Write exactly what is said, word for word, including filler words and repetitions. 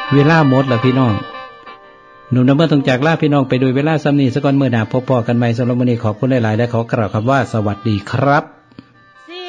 เวลาหมดแล้วพี่น้องหนุ่มน้ำเมื่อต้องจากลาพี่น้องไปโดยเวลาซ้ำนี้สักก่อนเมื่อหน้าพบปะกันใหม่สำหรับวันนี้ขอบคุณหลายๆและขอกล่าวคำว่าสวัสดีครับ